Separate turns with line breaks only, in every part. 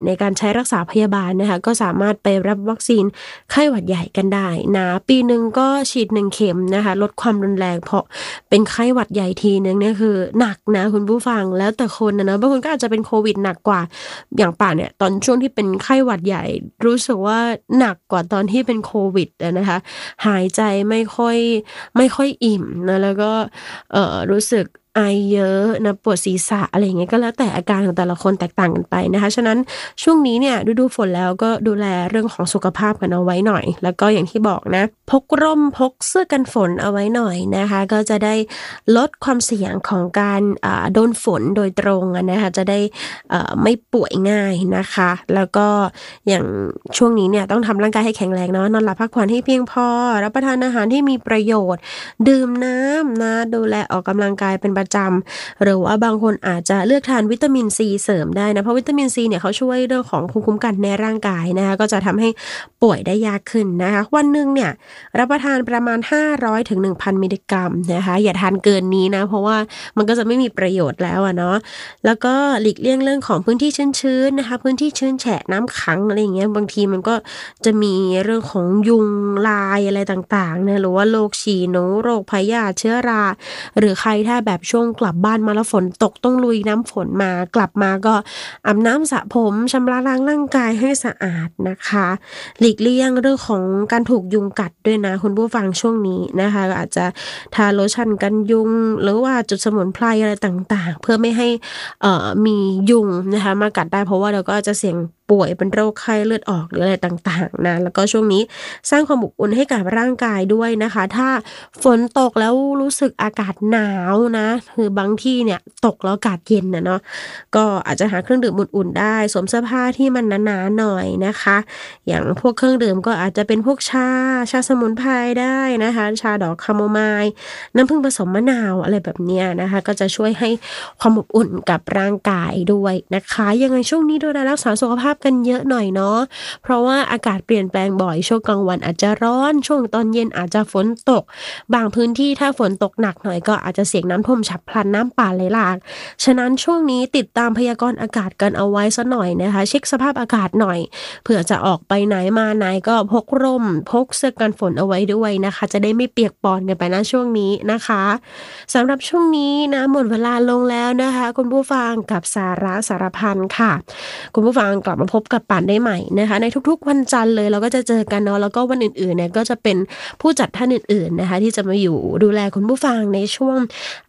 ในการใช้รักษาพยาบาลนะคะก็สามารถไปรับวัคซีนไข้หวัดใหญ่กันได้นะปีหนึ่งก็ฉีด1เข็มนะคะลดความรุนแรงเพราะเป็นไข้หวัดใหญ่ทีหนึ่งเนี่ยคือหนักนะคุณผู้ฟังแล้วแต่คนนะเนาะบางคนก็อาจจะเป็นโควิดหนักกว่าอย่างป่านเนี่ยตอนช่วงที่เป็นไข้หวัดใหญ่รู้สึกว่าหนักกว่าตอนที่เป็นโควิดอะนะคะหายใจไม่ค่อยอิ่มนะแล้วก็รู้สึกไอเยอะนะปวดศีรษะอะไรอย่างเงี้ยก็แล้วแต่อาการของแต่ละคนแตกต่างกันไปนะคะฉะนั้นช่วงนี้เนี่ยฤดูฝนแล้วก็ดูแลเรื่องของสุขภาพกันเอาไว้หน่อยแล้วก็อย่างที่บอกนะพกร่มพกเสื้อกันฝนเอาไว้หน่อยนะคะก็จะได้ลดความเสี่ยงของการโดนฝนโดยตรงอะนะคะจะได้ไม่ป่วยง่ายนะคะแล้วก็อย่างช่วงนี้เนี่ยต้องทำร่างกายให้แข็งแรงเนาะนอนหลับพักผ่อนให้เพียงพอรับประทานอาหารที่มีประโยชน์ดื่มน้ำนะดูแลออกกำลังกายเป็นประจำหรือว่าบางคนอาจจะเลือกทานวิตามินซีเสริมได้นะเพราะวิตามินซีเนี่ยเขาช่วยเรื่องของภูมิคุ้มกันในร่างกายนะคะก็จะทำให้ป่วยได้ยากขึ้นนะคะวันหนึ่งเนี่ยรับประทานประมาณ500ถึง1,000มิลลิกรัมนะคะอย่าทานเกินนี้นะเพราะว่ามันก็จะไม่มีประโยชน์แล้วอะเนาะแล้วก็หลีกเลี่ยงเรื่องของพื้นที่ชื้นๆนะคะพื้นที่ชื้นแฉะน้ำขังอะไรอย่างเงี้ยบางทีมันก็จะมีเรื่องของยุงลายอะไรต่างๆนะหรือว่าโรคฉี่หนูโรคพยาธิเชื้อราหรือใครถ้าแบบช่วงกลับบ้านมาแล้วฝนตกต้องลุยน้ำฝนมากลับมาก็อาบน้ำสระผมชำระล้างร่างกายให้สะอาดนะคะหลีกเลี่ยงเรื่องของการถูกยุงกัดด้วยนะคุณผู้ฟังช่วงนี้นะคะอาจจะทาโลชั่นกันยุงหรือว่าจุดสมุนไพรอะไรต่างๆเพื่อไม่ให้มียุงนะคะมากัดได้เพราะว่าเราก็จะเสี่ยงป่วยเป็นโรคไข้เลือดออกหรืออะไรต่างๆนะแล้วก็ช่วงนี้สร้างความอบอุ่นให้กับร่างกายด้วยนะคะถ้าฝนตกแล้วรู้สึกอากาศหนาวนะคือบางที่เนี่ยตกแล้วอากาศเย็นน่ะเนาะก็อาจจะหาเครื่องดื่มอุ่นๆได้สวมเสื้อผ้าที่มันหนาๆหน่อยนะคะอย่างพวกเครื่องดื่มก็อาจจะเป็นพวกชาสมุนไพรได้นะคะชาดอกแคโมไมล์น้ำผึ้งผสมมะนาวอะไรแบบเนี้ยนะคะก็จะช่วยให้ความอบอุ่นกับร่างกายด้วยนะคะยังไงช่วงนี้ดูแลรักษาสุขภาพกันเยอะหน่อยเนาะเพราะว่าอากาศเปลี่ยนแปลงบ่อยช่วงกลางวันอาจจะร้อนช่วงตอนเย็นอาจจะฝนตกบางพื้นที่ถ้าฝนตกหนักหน่อยก็อาจจะเสี่ยงน้ำท่วมฉับพลันน้ำป่าไหลหลากฉะนั้นช่วงนี้ติดตามพยากรณ์อากาศกันเอาไว้สักหน่อยนะคะเช็คสภาพอากาศหน่อยเผื่อจะออกไปไหนมาไหนก็พกร่มพกเสื้อกันฝนเอาไว้ด้วยนะคะจะได้ไม่เปียกปอนกันไปณช่วงนี้นะคะสำหรับช่วงนี้นะหมดเวลาลงแล้วนะคะคุณผู้ฟังกับสาระสารพันค่ะคุณผู้ฟังกลับมาพบกับป่านได้ใหม่นะคะในทุกๆวันจันทร์เลยเราก็จะเจอกันเนาะแล้วก็วันอื่นๆเนี่ยก็จะเป็นผู้จัดท่านอื่นๆนะคะที่จะมาอยู่ดูแลคุณผู้ฟังในช่วง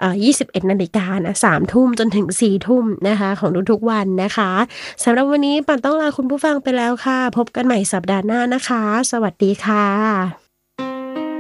21 นาฬิกานะ3 ทุ่มจนถึง4 ทุ่มนะคะของทุกๆวันนะคะสำหรับวันนี้ป่านต้องลาคุณผู้ฟังไปแล้วค่ะพบกันใหม่สัปดาห์หน้านะคะสวัสดีค่ะ